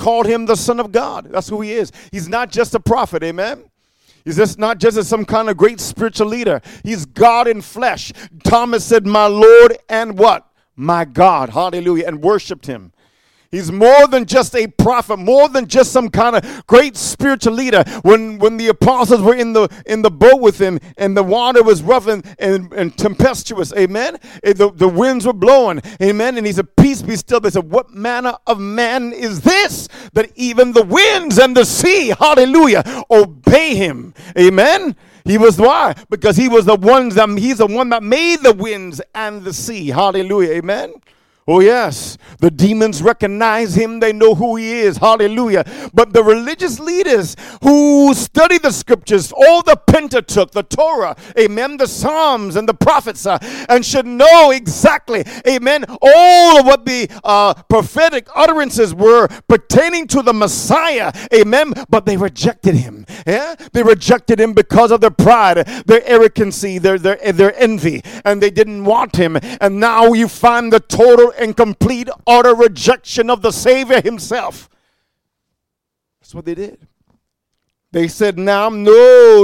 called him the Son of God. That's who he is. He's not just a prophet, amen? He's just not just some kind of great spiritual leader. He's God in flesh. Thomas said, my Lord and what? My God. Hallelujah. And worshiped him. He's more than just a prophet, more than just some kind of great spiritual leader. When the apostles were in the boat with him and the water was rough and tempestuous, amen? The winds were blowing, amen? And he said, peace be still. They said, what manner of man is this that even the winds and the sea, hallelujah, obey him, amen? He was why? Because he's the one that made the winds and the sea, hallelujah, amen? Oh, yes. The demons recognize him. They know who he is. Hallelujah. But the religious leaders who study the scriptures, all the Pentateuch, the Torah, amen, the Psalms and the prophets, and should know exactly, amen, all of what the prophetic utterances were pertaining to the Messiah, amen, but they rejected him. Yeah? They rejected him because of their pride, their arrogancy, their envy, and they didn't want him. And now you find the total and complete utter rejection of the Savior himself. That's what they did. They said, now, no,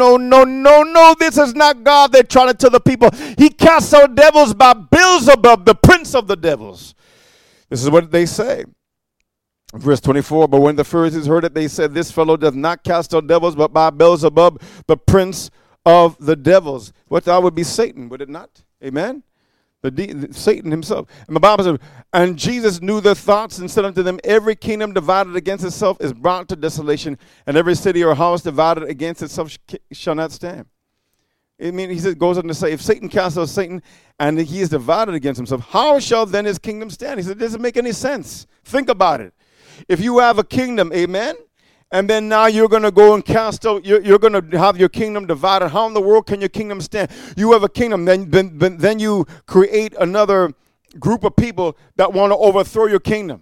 this is not God. They're trying to tell the people, he casts out devils by Beelzebub, the prince of the devils. This is what they say. Verse 24, but when the Pharisees heard it, they said, this fellow does not cast out devils, but by Beelzebub, the prince of the devils. What that would be Satan, would it not? Amen? Satan himself. And the Bible says, and Jesus knew their thoughts and said unto them, every kingdom divided against itself is brought to desolation, and every city or house divided against itself shall not stand. I mean, he goes on to say, if Satan casts out Satan and he is divided against himself, how shall then his kingdom stand? He said, it doesn't make any sense. Think about it. If you have a kingdom, amen, and then now you're going to go and cast out, you're going to have your kingdom divided. How in the world can your kingdom stand? You have a kingdom, then you create another group of people that want to overthrow your kingdom.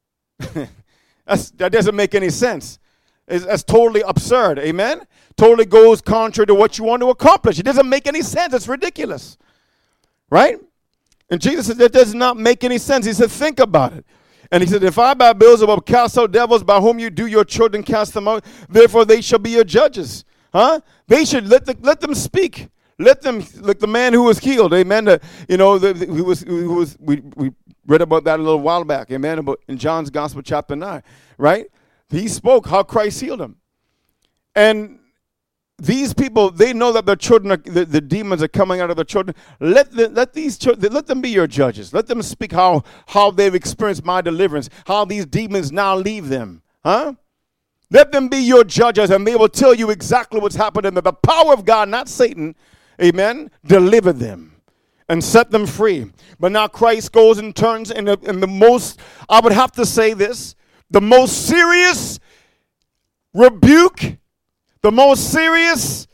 That doesn't make any sense. That's totally absurd, amen? Totally goes contrary to what you want to accomplish. It doesn't make any sense. It's ridiculous, right? And Jesus said that does not make any sense. He said, think about it. And he said, if I by Beelzebub cast out devils, by whom you do your children cast them out, therefore they shall be your judges. Huh? They should let them speak. Let them, like the man who was healed, amen. We read about that a little while back, amen, about in John's Gospel chapter 9, right? He spoke how Christ healed him. And these people, they know that their children, the demons are coming out of their children. Let them be your judges. Let them speak how they've experienced my deliverance, how these demons now leave them. Huh? Let them be your judges, and they will tell you exactly what's happening. The power of God, not Satan, amen, delivered them and set them free. But now Christ goes and turns in the most, I would have to say this, the most serious rebuke, the most serious,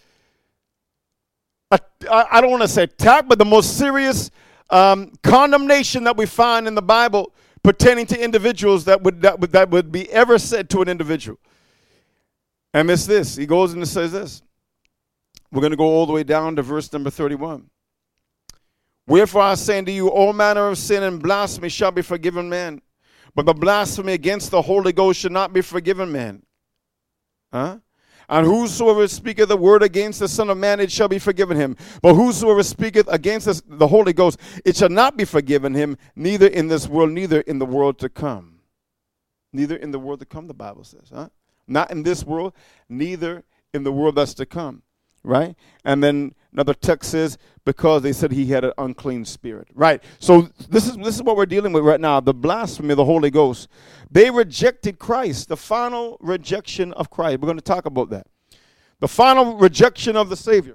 I don't want to say attack, but the most serious condemnation that we find in the Bible pertaining to individuals that would be ever said to an individual. And it's this. He goes and says this. We're going to go all the way down to verse number 31. Wherefore I say unto you, all manner of sin and blasphemy shall be forgiven man, but the blasphemy against the Holy Ghost shall not be forgiven man. Huh? And whosoever speaketh the word against the Son of Man, it shall be forgiven him. But whosoever speaketh against the Holy Ghost, it shall not be forgiven him, neither in this world, neither in the world to come. Neither in the world to come, the Bible says. Huh? Not in this world, neither in the world that's to come. Right? And then another text says, because they said he had an unclean spirit. Right. So this is what we're dealing with right now. The blasphemy of the Holy Ghost. They rejected Christ. The final rejection of Christ. We're going to talk about that. The final rejection of the Savior.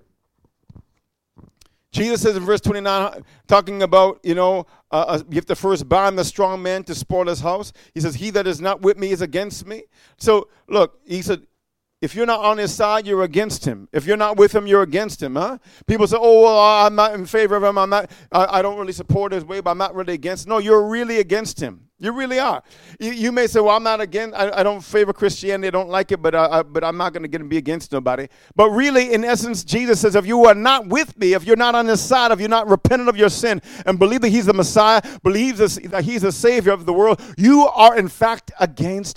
Jesus says in verse 29, talking about, you have to first bind the strong man to spoil his house. He says, he that is not with me is against me. So look, he said, if you're not on his side, you're against him. If you're not with him, you're against him, huh? People say, oh, well, I'm not in favor of him. I don't really support his way, but I'm not really against him. No, you're really against him. You really are. You may say, well, I'm not against, I don't favor Christianity. I don't like it, but I'm not going to be against nobody. But really, in essence, Jesus says, if you are not with me, if you're not on his side, if you're not repentant of your sin and believe that he's the Messiah, believes that he's the Savior of the world, you are in fact against